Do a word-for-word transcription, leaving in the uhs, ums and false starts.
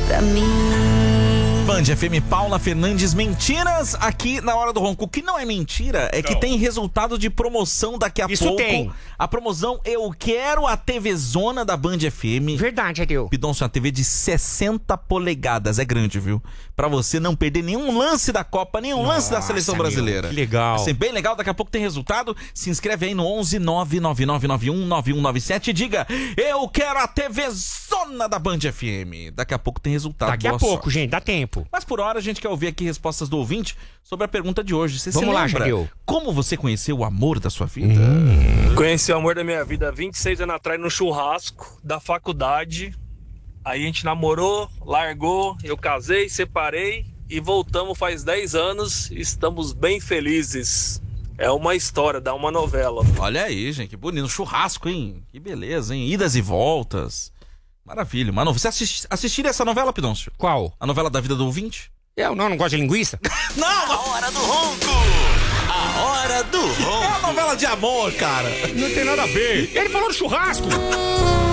pra mim. Band F M, Paula Fernandes, mentiras aqui na Hora do Ronco. O que não é mentira é que Não. tem resultado de promoção daqui a Isso pouco. tem. A promoção Eu Quero a T V Zona da Band F M. Verdade, Adil. Pidoncio, uma T V de sessenta polegadas, é grande, viu? Pra você não perder nenhum lance da Copa, nenhum lance da Seleção meu, Brasileira. que legal. Vai ser bem legal, daqui a pouco tem resultado. Se inscreve aí no onze nove nove nove nove um nove um nove sete e diga: Eu quero a T V Zona da Band F M. Daqui a pouco tem resultado. Daqui a Boa pouco, sorte. gente, dá tempo. Mas por hora a gente quer ouvir aqui respostas do ouvinte sobre a pergunta de hoje. Você Vamos se lá, lembra Jadeu. como você conheceu o amor da sua vida? Conheci o amor da minha vida há vinte e seis anos atrás no churrasco da faculdade. Aí a gente namorou, largou, eu casei, separei e voltamos faz dez anos. Estamos bem felizes. É uma história, dá uma novela. Olha aí, gente, que bonito. Churrasco, hein? Que beleza, hein? Idas e voltas. Maravilha. Mano, você assisti, assistiria essa novela, Pidoncio? Qual? A novela da vida do ouvinte? Eu não, não gosto de linguiça. Não! A Hora do Ronco. A Hora do Ronco. É uma novela de amor, cara. Não tem nada a ver. Ele falou do churrasco.